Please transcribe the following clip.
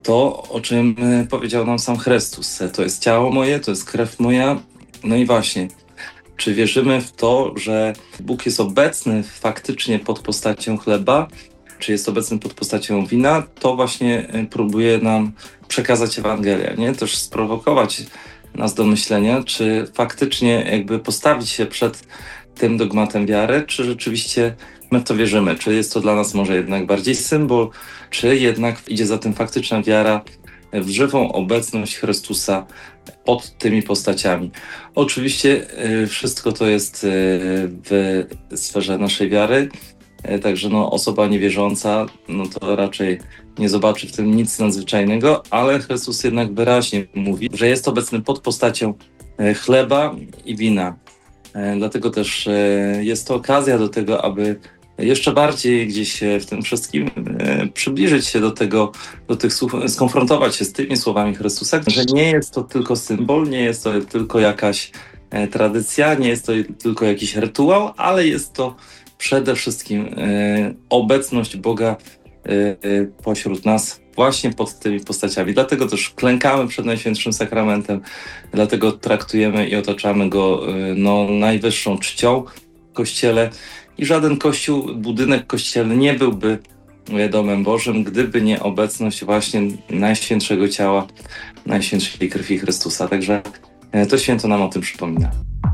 To, o czym powiedział nam sam Chrystus. To jest ciało moje, to jest krew moja. No i właśnie, czy wierzymy w to, że Bóg jest obecny faktycznie pod postacią chleba, czy jest obecny pod postacią wina? To właśnie próbuje nam przekazać Ewangelia, nie? Też sprowokować nas do myślenia, czy faktycznie jakby postawić się przed tym dogmatem wiary, czy rzeczywiście my w to wierzymy, czy jest to dla nas może jednak bardziej symbol, czy jednak idzie za tym faktyczna wiara w żywą obecność Chrystusa pod tymi postaciami. Oczywiście wszystko to jest w sferze naszej wiary, także osoba niewierząca to raczej nie zobaczy w tym nic nadzwyczajnego, ale Chrystus jednak wyraźnie mówi, że jest obecny pod postacią chleba i wina. Dlatego też jest to okazja do tego, aby jeszcze bardziej gdzieś w tym wszystkim przybliżyć się do tych słów, skonfrontować się z tymi słowami Chrystusa, że nie jest to tylko symbol, nie jest to tylko jakaś tradycja, nie jest to tylko jakiś rytuał, ale jest to przede wszystkim obecność Boga pośród nas właśnie pod tymi postaciami. Dlatego też klękamy przed Najświętszym Sakramentem, dlatego traktujemy i otaczamy go najwyższą czcią w Kościele i żaden kościół, budynek kościelny nie byłby domem Bożym, gdyby nie obecność właśnie Najświętszego Ciała, Najświętszej Krwi Chrystusa. Także to święto nam o tym przypomina.